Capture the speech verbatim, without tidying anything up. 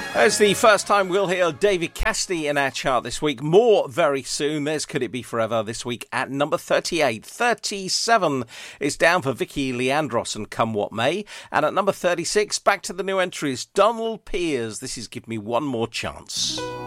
It's the first time we'll hear David Cassidy in our chart this week. More very soon. There's Could It Be Forever this week at number thirty-eight. thirty-seven is down for Vicky Leandros and Come What May. And at number thirty-six, back to the new entries, Donald Piers. This is Give Me One More Chance.